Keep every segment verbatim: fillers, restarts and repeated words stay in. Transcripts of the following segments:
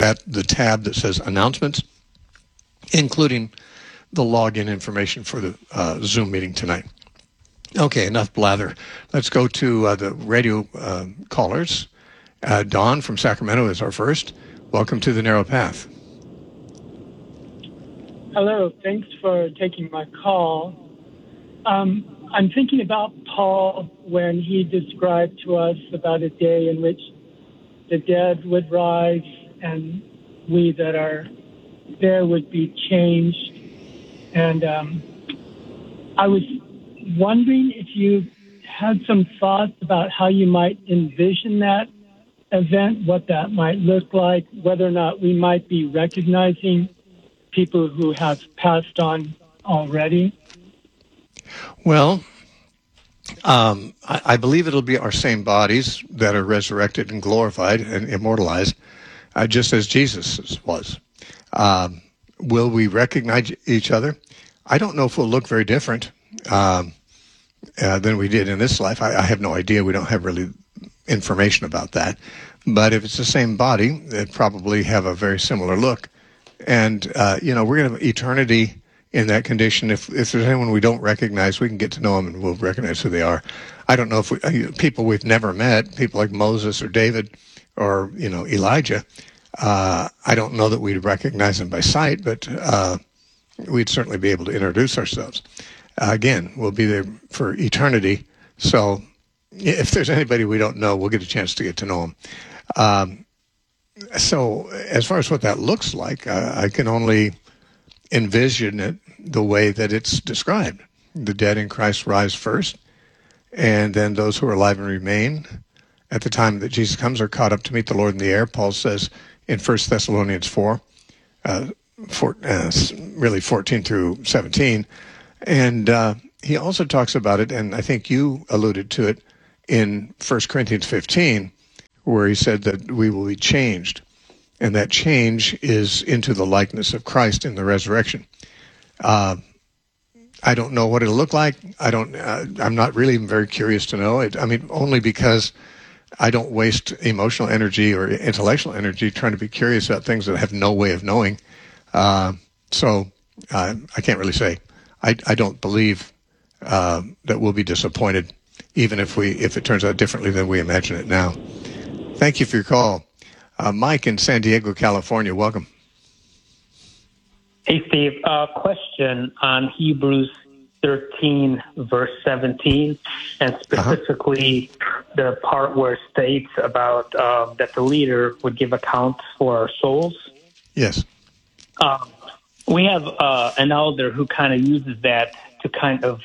at the tab that says Announcements, including the login information for the uh, Zoom meeting tonight. Okay, enough blather. Let's go to uh, the radio uh, callers. Uh, Don from Sacramento is our first. Welcome to the Narrow Path. Hello, thanks for taking my call. Um, I'm thinking about Paul when he described to us about a day in which the dead would rise and we that are there would be changed. And um, I was wondering if you had some thoughts about how you might envision that event, what that might look like, whether or not we might be recognizing people who have passed on already. Well, um, I, I believe it'll be our same bodies that are resurrected and glorified and immortalized, uh, just as Jesus was. Um, will we recognize each other? I don't know if we'll look very different um, uh, than we did in this life. I, I have no idea. We don't have really information about that. But if it's the same body, it'd probably have a very similar look. And, uh, you know, we're going to have eternity in that condition. If if there's anyone we don't recognize, we can get to know them and we'll recognize who they are. I don't know if we, people we've never met, people like Moses or David or, you know, Elijah, uh, I don't know that we'd recognize them by sight, but uh, we'd certainly be able to introduce ourselves. Uh, again, we'll be there for eternity. So if there's anybody we don't know, we'll get a chance to get to know them. Um, so as far as what that looks like, uh, I can only envision it the way that it's described. The dead in Christ rise first, and then those who are alive and remain at the time that Jesus comes are caught up to meet the Lord in the air. Paul says in First Thessalonians four, uh, four uh, really fourteen through seventeen. And uh, he also talks about it, and I think you alluded to it, in First Corinthians fifteen, where he said that we will be changed. And that change is into the likeness of Christ in the resurrection. Uh, I don't know what it'll look like. I don't. Uh, I'm not really even very curious to know. It, I mean, only because I don't waste emotional energy or intellectual energy trying to be curious about things that I have no way of knowing. Uh, so uh, I can't really say. I, I don't believe uh, that we'll be disappointed, even if we if it turns out differently than we imagine it now. Thank you for your call. Uh, Mike in San Diego, California, welcome. Hey, Steve. Uh, question on Hebrews thirteen, verse seventeen, and specifically uh-huh. the part where it states about uh, that the leader would give account for our souls. Yes. Um, we have uh, an elder who kind of uses that to kind of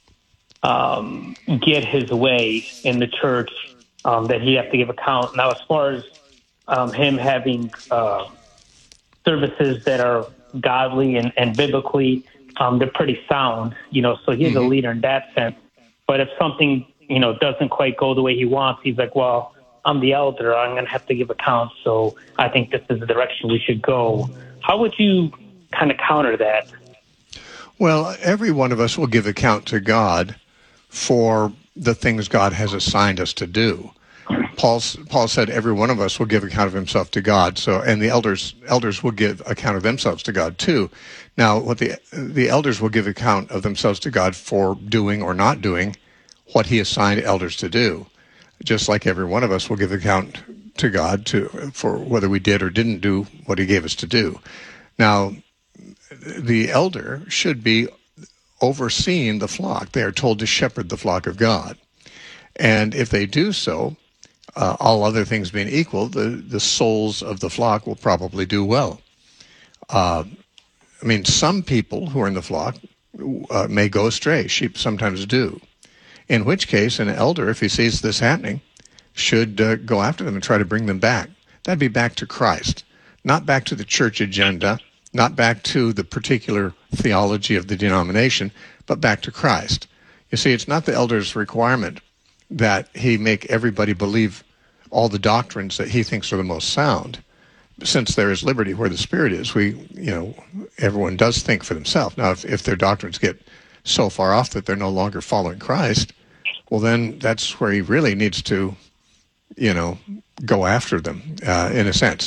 um, get his way in the church, um, that he has to give account. Now, as far as um, him having uh, services that are godly and, and biblically, um, they're pretty sound, you know, so he's mm-hmm. a leader in that sense. But if something, you know, doesn't quite go the way he wants, he's like, well, I'm the elder, I'm going to have to give account, so I think this is the direction we should go. How would you kind of counter that? Well, every one of us will give account to God for the things God has assigned us to do. Paul, Paul said every one of us will give account of himself to God. So, and the elders elders will give account of themselves to God too. Now, what the the elders will give account of themselves to God for doing or not doing what He assigned elders to do, just like every one of us will give account to God to for whether we did or didn't do what He gave us to do. Now, the elder should be overseeing the flock. They are told to shepherd the flock of God, and if they do so, Uh, all other things being equal, the, the souls of the flock will probably do well. Uh, I mean, some people who are in the flock uh, may go astray. Sheep sometimes do. In which case, an elder, if he sees this happening, should uh, go after them and try to bring them back. That'd be back to Christ, not back to the church agenda, not back to the particular theology of the denomination, but back to Christ. You see, it's not the elder's requirement that he make everybody believe all the doctrines that he thinks are the most sound. Since there is liberty where the Spirit is, we, you know, everyone does think for themselves. Now, if, if their doctrines get so far off that they're no longer following Christ, well, then that's where he really needs to, you know, go after them, uh, in a sense.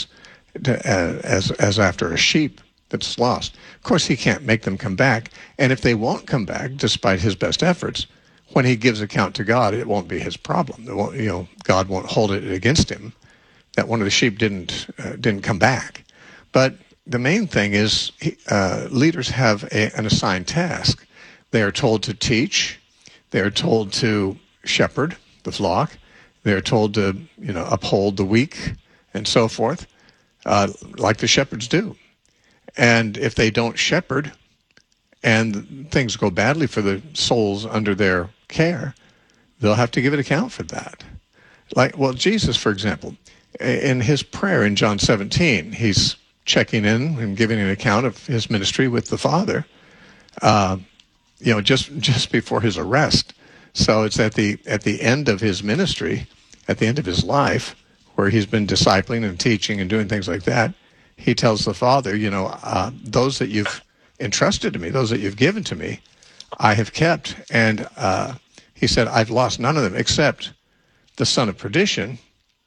to, uh, as as after a sheep that's lost. Of course, he can't make them come back, and if they won't come back, despite his best efforts, when he gives account to God, it won't be his problem. It won't, you know, God won't hold it against him that one of the sheep didn't uh, didn't come back. But the main thing is uh, leaders have a, an assigned task. They are told to teach. They are told to shepherd the flock. They are told to, you know, uphold the weak and so forth, uh, like the shepherds do. And if they don't shepherd and things go badly for the souls under their care, they'll have to give an account for that. Like, well, Jesus, for example, in his prayer in John seventeen, he's checking in and giving an account of his ministry with the Father, uh, you know, just just before his arrest. So it's at the at the end of his ministry, at the end of his life, where he's been discipling and teaching and doing things like that. He tells the Father, you know, uh, those that you've entrusted to me, those that you've given to me, I have kept. And uh, he said, I've lost none of them except the son of perdition,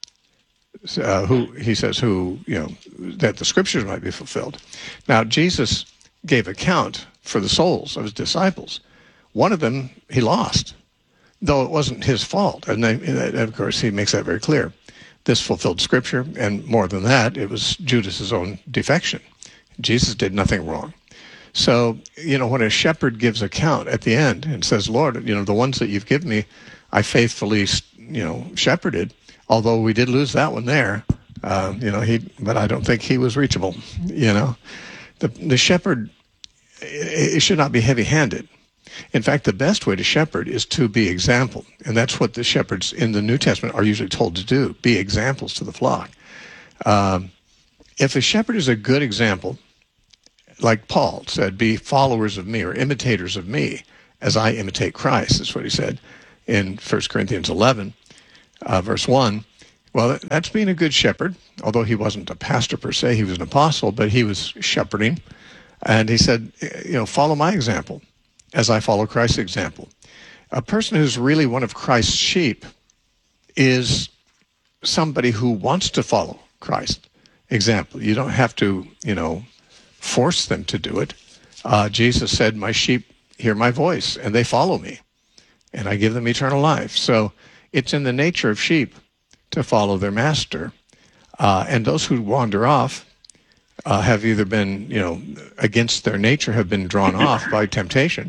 uh, who, he says, who, you know, that the scriptures might be fulfilled. Now, Jesus gave account for the souls of his disciples. One of them he lost, though it wasn't his fault. And, they, and of course, he makes that very clear. This fulfilled Scripture, and more than that, it was Judas's own defection. Jesus did nothing wrong. So, you know, when a shepherd gives account at the end and says, Lord, you know, the ones that you've given me, I faithfully, you know, shepherded, although we did lose that one there, uh, you know, he, but I don't think he was reachable, you know. The, the shepherd, it, it should not be heavy-handed. In fact, the best way to shepherd is to be example. And that's what the shepherds in the New Testament are usually told to do, be examples to the flock. Um, if a shepherd is a good example, like Paul said, be followers of me or imitators of me as I imitate Christ, is what he said in First Corinthians eleven, uh, verse one. Well, that's being a good shepherd, although he wasn't a pastor per se, he was an apostle, but he was shepherding. And he said, you know, follow my example as I follow Christ's example. A person who's really one of Christ's sheep is somebody who wants to follow Christ's example. You don't have to, you know, force them to do it. Uh, Jesus said, my sheep hear my voice, and they follow me, and I give them eternal life. So it's in the nature of sheep to follow their master. Uh, and those who wander off uh, have either been, you know, against their nature, have been drawn off by temptation,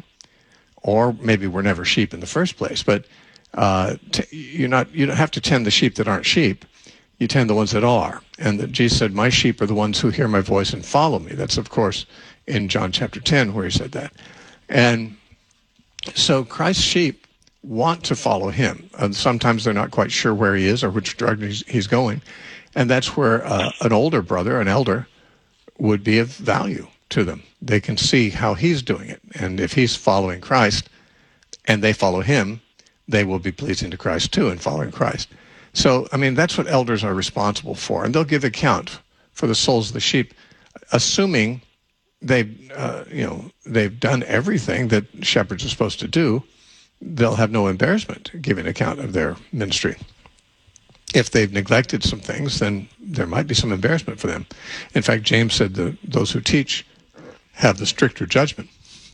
or maybe were never sheep in the first place. But uh, t- you're not, you don't have to tend the sheep that aren't sheep. You tend the ones that are. And the, Jesus said, my sheep are the ones who hear my voice and follow me. That's, of course, in John chapter ten, where he said that. And so Christ's sheep want to follow him. And sometimes they're not quite sure where he is or which direction he's, he's going. And that's where uh, an older brother, an elder, would be of value to them. They can see how he's doing it. And if he's following Christ and they follow him, they will be pleasing to Christ too in following Christ. So, I mean, that's what elders are responsible for. And they'll give account for the souls of the sheep, assuming they've, uh, you know, they've done everything that shepherds are supposed to do. They'll have no embarrassment giving account of their ministry. If they've neglected some things, then there might be some embarrassment for them. In fact, James said that those who teach have the stricter judgment.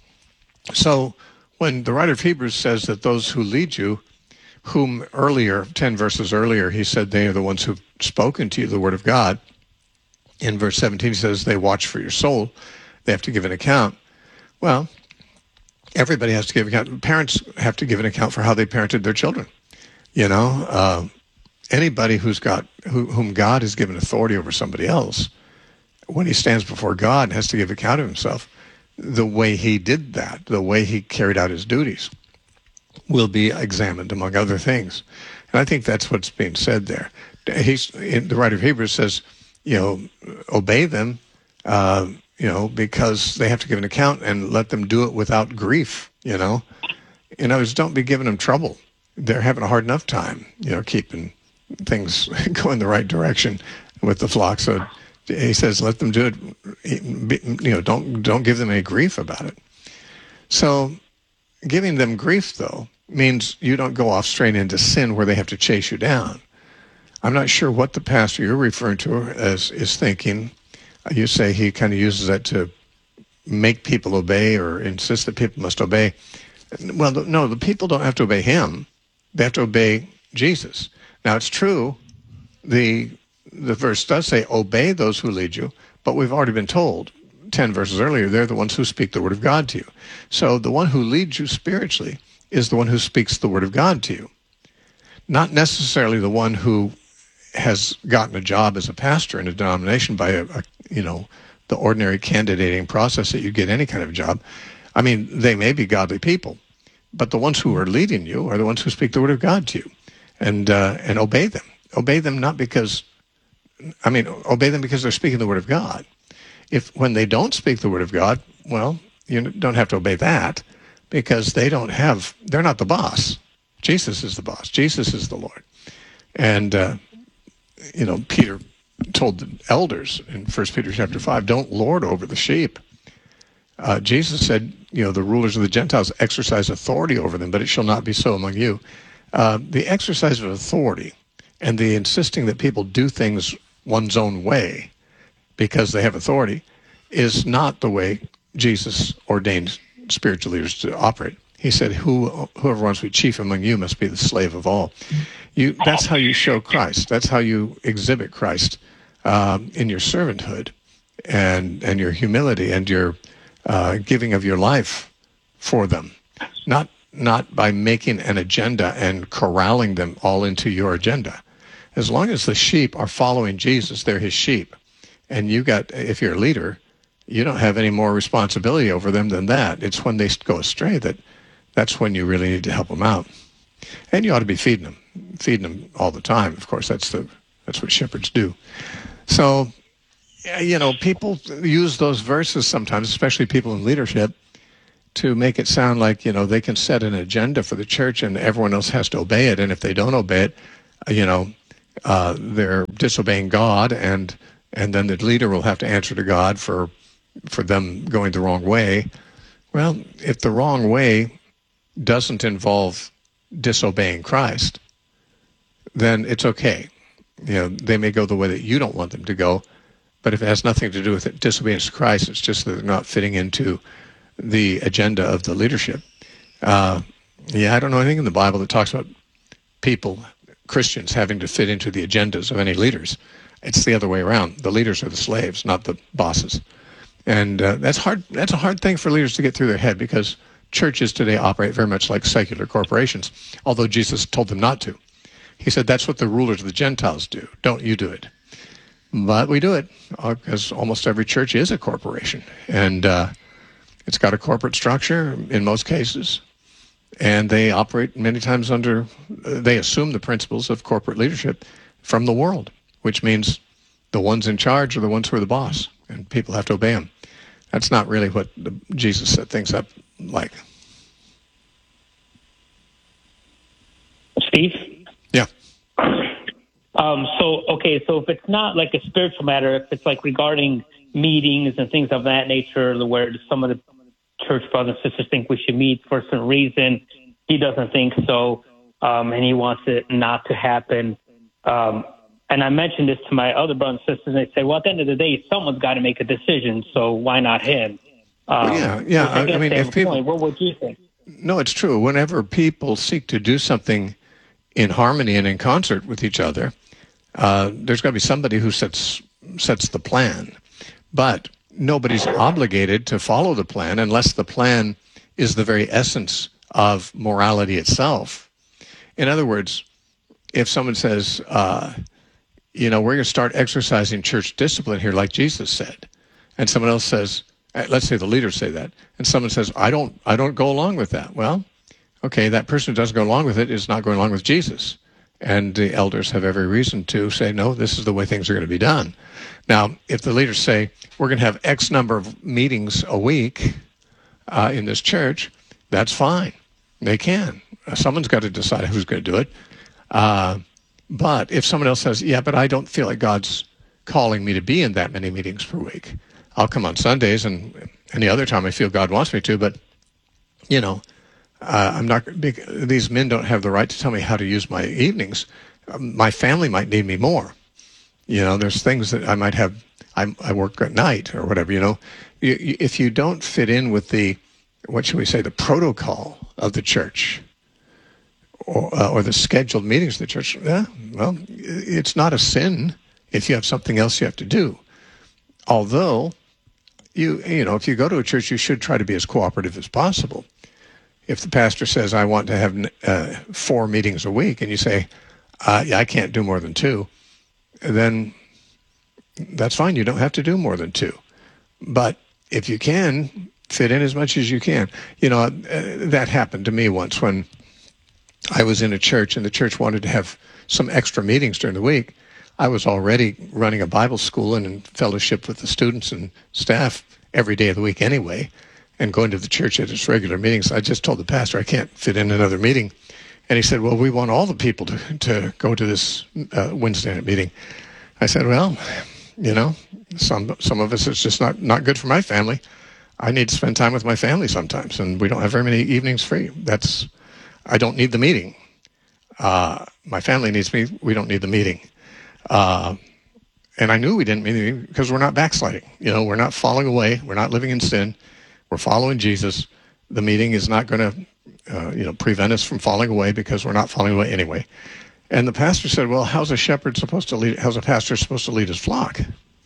So when the writer of Hebrews says that those who lead you, whom earlier, ten verses earlier, he said they are the ones who've spoken to you the word of God. In verse seventeen, he says they watch for your soul. They have to give an account. Well, everybody has to give account. Parents have to give an account for how they parented their children. You know, uh, anybody who's got, who, whom God has given authority over somebody else, when he stands before God and has to give account of himself, the way he did that, the way he carried out his duties, will be examined, among other things. And I think that's what's being said there. He's, the writer of Hebrews says, you know, obey them, uh, you know, because they have to give an account, and let them do it without grief, you know. In other words, don't be giving them trouble. They're having a hard enough time, you know, keeping things going the right direction with the flock. So he says, let them do it, you know, don't don't give them any grief about it. So giving them grief, though, means you don't go off straight into sin where they have to chase you down. I'm not sure what the pastor you're referring to as is thinking. You say he kind of uses that to make people obey or insist that people must obey. Well, no, the people don't have to obey him. They have to obey Jesus. Now, it's true, the the verse does say, obey those who lead you, but we've already been told, ten verses earlier, they're the ones who speak the word of God to you. So the one who leads you spiritually is the one who speaks the word of God to you, not necessarily the one who has gotten a job as a pastor in a denomination by a, a you know, the ordinary candidating process that you get any kind of job. I mean, they may be godly people, but the ones who are leading you are the ones who speak the word of God to you, and uh, and obey them. Obey them not because, I mean, obey them because they're speaking the word of God. If when they don't speak the word of God, well, you don't have to obey that because they don't have, they're not the boss. Jesus is the boss. Jesus is the Lord. And, uh, you know, Peter told the elders in First Peter chapter five, don't lord over the sheep. Uh, Jesus said, you know, the rulers of the Gentiles exercise authority over them, but it shall not be so among you. Uh, the exercise of authority and the insisting that people do things one's own way because they have authority is not the way Jesus ordained spiritual leaders to operate. He said, Who, whoever wants to be chief among you must be the slave of all. You, that's how you show Christ. That's how you exhibit Christ um, in your servanthood and, and your humility and your uh, giving of your life for them. Not, not by making an agenda and corralling them all into your agenda. As long as the sheep are following Jesus, they're his sheep. And you got, if you're a leader, you don't have any more responsibility over them than that. It's when they go astray that that's when you really need to help them out. And you ought to be feeding them, feeding them all the time. Of course, that's the that's what shepherds do. So, you know, people use those verses sometimes, especially people in leadership, to make it sound like, you know, they can set an agenda for the church and everyone else has to obey it. And if they don't obey it, you know, uh, they're disobeying God, and and then the leader will have to answer to God for for them going the wrong way. Well, if the wrong way doesn't involve disobeying Christ, then it's okay. You know, they may go the way that you don't want them to go, but if it has nothing to do with it, disobedience to Christ, it's just that they're not fitting into the agenda of the leadership. Uh, yeah, I don't know anything in the Bible that talks about people, Christians, having to fit into the agendas of any leaders. It's the other way around. The leaders are the slaves, not the bosses. And uh, that's hard. That's a hard thing for leaders to get through their head, because churches today operate very much like secular corporations, although Jesus told them not to. He said, that's what the rulers of the Gentiles do. Don't you do it. But we do it, because almost every church is a corporation. And uh, it's got a corporate structure in most cases. And they operate many times under, they assume the principles of corporate leadership from the world, which means the ones in charge are the ones who are the boss, and people have to obey them. That's not really what the, Jesus set things up like. Steve? Yeah. Um, so, okay, so if it's not like a spiritual matter, if it's like regarding meetings and things of that nature, where some of the church brothers and sisters think we should meet for some reason, he doesn't think so, um, and he wants it not to happen. Um, and I mentioned this to my other brothers and sisters, and they say, well, at the end of the day, someone's got to make a decision, so why not him? Um, well, yeah, yeah. I, I mean, if people, point, what would you think? No, it's true. Whenever people seek to do something in harmony and in concert with each other, uh, there's got to be somebody who sets sets the plan. But nobody's obligated to follow the plan unless the plan is the very essence of morality itself. In other words, if someone says, uh, you know, we're going to start exercising church discipline here like Jesus said, and someone else says, let's say the leaders say that, and someone says, I don't, I don't go along with that. Well, okay, that person who doesn't go along with it is not going along with Jesus. And the elders have every reason to say, no, this is the way things are going to be done. Now, if the leaders say, we're going to have X number of meetings a week uh, in this church, that's fine. They can. Uh, someone's got to decide who's going to do it. Uh, but if someone else says, yeah, but I don't feel like God's calling me to be in that many meetings per week, I'll come on Sundays and any other time I feel God wants me to, but, you know, Uh, I'm not. These men don't have the right to tell me how to use my evenings. Um, my family might need me more. You know, there's things that I might have. I, I work at night or whatever. You know, you, you, if you don't fit in with the, what should we say, the protocol of the church, or uh, or the scheduled meetings of the church, yeah, well, it's not a sin if you have something else you have to do. Although, you you know, if you go to a church, you should try to be as cooperative as possible. If the pastor says, I want to have uh, four meetings a week, and you say, uh, yeah, I can't do more than two, then that's fine. You don't have to do more than two. But if you can, fit in as much as you can. You know, uh, that happened to me once when I was in a church, and the church wanted to have some extra meetings during the week. I was already running a Bible school and in fellowship with the students and staff every day of the week anyway, and going to the church at its regular meetings. I just told the pastor I can't fit in another meeting. And he said, well, we want all the people to, to go to this uh, Wednesday night meeting. I said, well, you know, some some of us, it's just not, not good for my family. I need to spend time with my family sometimes, and we don't have very many evenings free. That's, I don't need the meeting. Uh, my family needs me. We don't need the meeting. Uh, and I knew we didn't need it because we're not backsliding. You know, we're not falling away. We're not living in sin. We're following Jesus. The meeting is not going to, uh, you know, prevent us from falling away because we're not falling away anyway. And the pastor said, well, how's a shepherd supposed to lead, how's a pastor supposed to lead his flock?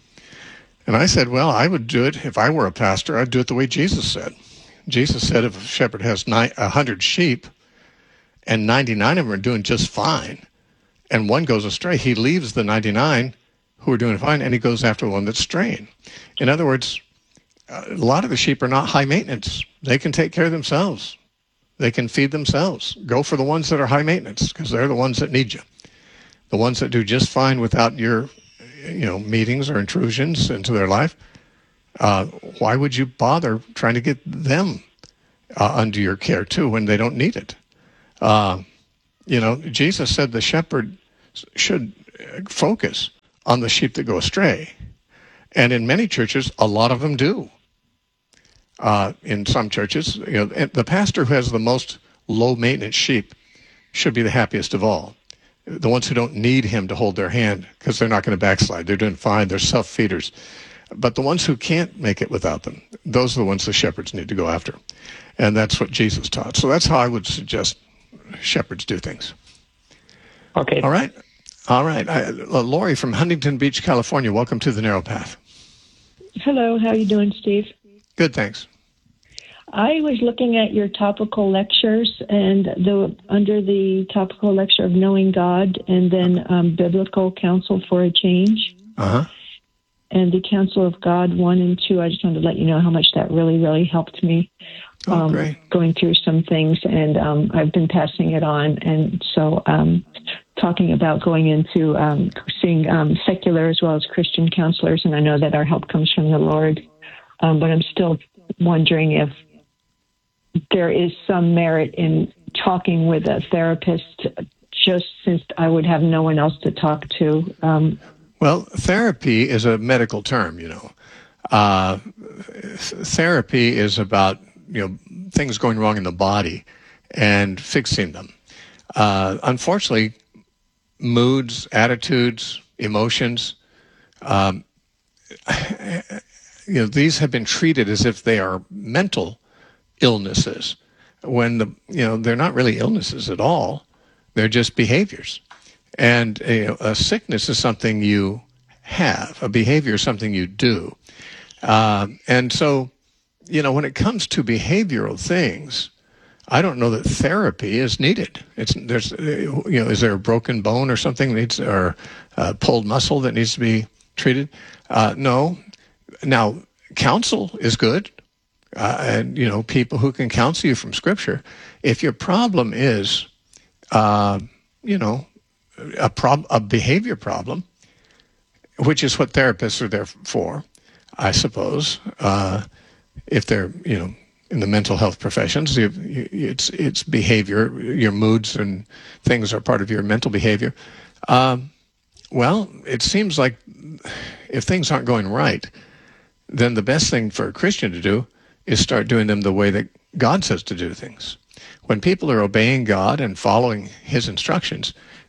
And I said, well, I would do it, if I were a pastor, I'd do it the way Jesus said. Jesus said if a shepherd has nine, one hundred sheep and ninety-nine of them are doing just fine, and one goes astray, he leaves the ninety-nine who are doing fine, and he goes after the one that's straying. In other words, a lot of the sheep are not high maintenance. They can take care of themselves. They can feed themselves. Go for the ones that are high maintenance, because they're the ones that need you. The ones that do just fine without your, you know, meetings or intrusions into their life. Uh, why would you bother trying to get them uh, under your care too when they don't need it? Uh, you know, Jesus said the shepherd should focus on the sheep that go astray. And in many churches, a lot of them do. Uh, in some churches, you know, the pastor who has the most low-maintenance sheep should be the happiest of all. The ones who don't need him to hold their hand because they're not going to backslide. They're doing fine. They're self-feeders. But the ones who can't make it without them, those are the ones the shepherds need to go after. And that's what Jesus taught. So that's how I would suggest shepherds do things. Okay. All right. All right. I, uh, Lori from Huntington Beach, California, welcome to the Narrow Path. Hello. How are you doing, Steve? Good, thanks. I was looking at your topical lectures, and the under the topical lecture of Knowing God, and then um, Biblical Counsel for a Change, uh-huh. and the Counsel of God one and two. I just wanted to let you know how much that really, really helped me oh, um, great. going through some things, and um, I've been passing it on. And so um, talking about going into um, seeing um, secular as well as Christian counselors, and I know that our help comes from the Lord, um, but I'm still wondering if there is some merit in talking with a therapist, just since I would have no one else to talk to. Um, well, therapy is a medical term, you know. Uh, therapy is about, you know, things going wrong in the body and fixing them. Uh, unfortunately, moods, attitudes, emotions, um, you know, these have been treated as if they are mental illnesses, when the you know they're not really illnesses at all. They're just behaviors. And you know, a sickness is something you have. A behavior is something you do. Uh, and so, you know, when it comes to behavioral things, I don't know that therapy is needed. It's there's you know, is there a broken bone or something that needs, or a pulled muscle that needs to be treated? Uh, no. Now, counsel is good. Uh, and, you know, people who can counsel you from Scripture. If your problem is, uh, you know, a, prob- a behavior problem, which is what therapists are there for, I suppose, uh, if they're, you know, in the mental health professions, you, you, it's it's behavior, your moods and things are part of your mental behavior. Um, well, it seems like if things aren't going right, then the best thing for a Christian to do is start doing them the way that God says to do things. When people are obeying God and following his instructions,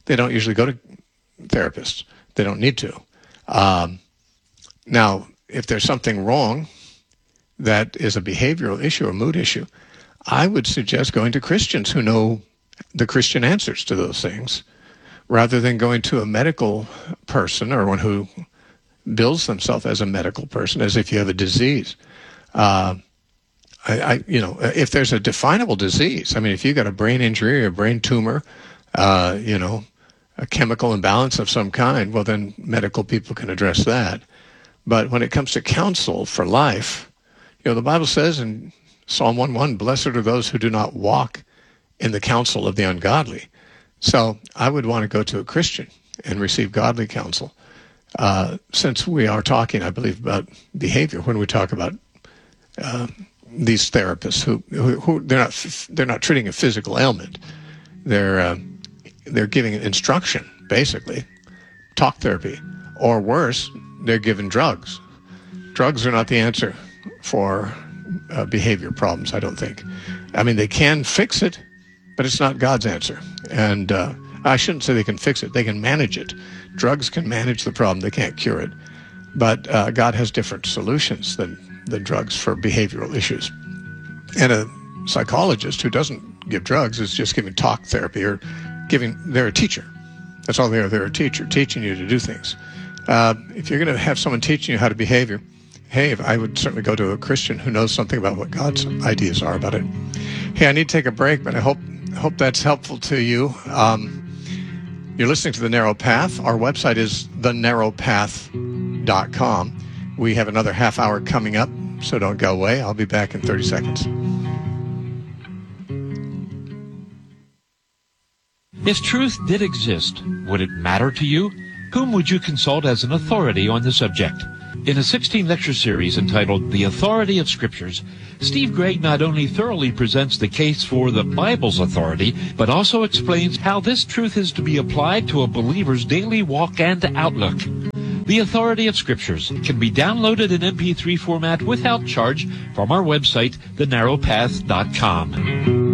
they don't usually go to therapists. They don't need to. Um, now, if there's something wrong that is a behavioral issue or mood issue, I would suggest going to Christians who know the Christian answers to those things, rather than going to a medical person or one who bills themselves as a medical person, as if you have a disease. Uh, I, I, you know, if there's a definable disease, I mean, if you got a brain injury or a brain tumor, uh, you know, a chemical imbalance of some kind, well, then medical people can address that. But when it comes to counsel for life, you know, the Bible says in Psalm one one, blessed are those who do not walk in the counsel of the ungodly. So I would want to go to a Christian and receive godly counsel. Uh, since we are talking, I believe, about behavior when we talk about uh, these therapists who, who, who they're not they're not treating a physical ailment. They're uh, they're giving instruction, basically, talk therapy, or worse, they're given drugs. Drugs are not the answer for uh, behavior problems, I don't think. I mean, they can fix it, but it's not God's answer. And uh, I shouldn't say they can fix it. They can manage it. Drugs can manage the problem. They can't cure it. But uh, God has different solutions than, than drugs for behavioral issues. And a psychologist who doesn't give drugs is just giving talk therapy or giving, they're a teacher. That's all they are. They're a teacher, teaching you to do things. Uh, if you're going to have someone teaching you how to behave, hey, I would certainly go to a Christian who knows something about what God's ideas are about it. Hey, I need to take a break, but I hope hope that's helpful to you. Um, you're listening to The Narrow Path. Our website is the narrow path dot com. We have another half hour coming up, so don't go away. I'll be back in thirty seconds. If truth did exist, would it matter to you? Whom would you consult as an authority on the subject? In a sixteen-lecture series entitled The Authority of Scriptures, Steve Gregg not only thoroughly presents the case for the Bible's authority, but also explains how this truth is to be applied to a believer's daily walk and outlook. The Authority of Scriptures can be downloaded in M P three format without charge from our website, the narrow path dot com.